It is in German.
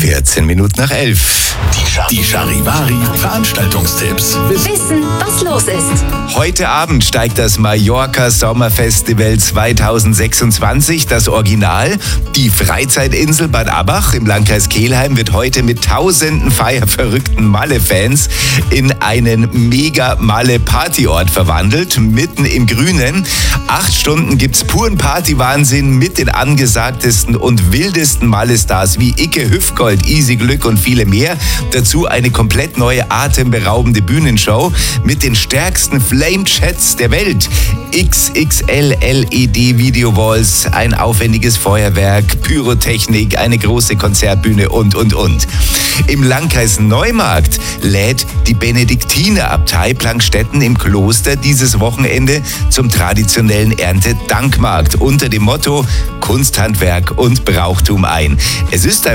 14 Minuten nach 11. Die Charivari Veranstaltungstipps. Wissen, was los ist. Heute Abend steigt das Mallorca Sommerfestival 2026, das Original. Die Freizeitinsel Bad Abbach im Landkreis Kelheim wird heute mit tausenden feierverrückten Malle-Fans in einen Mega-Malle-Partyort verwandelt, mitten im Grünen. 8 Stunden gibt's puren Partywahnsinn mit den angesagtesten und wildesten Malle-Stars wie Icke Hüftgold, Easy Glück und viele mehr. Dazu eine komplett neue, atemberaubende Bühnenshow mit den stärksten Flame-Chats der Welt. XXL LED-Video-Walls, ein aufwendiges Feuerwerk, Pyrotechnik, eine große Konzertbühne und. Im Landkreis Neumarkt lädt die Benediktinerabtei Plankstetten im Kloster dieses Wochenende zum traditionellen Erntedankmarkt unter dem Motto Kunst, Handwerk und Brauchtum ein. Es ist ein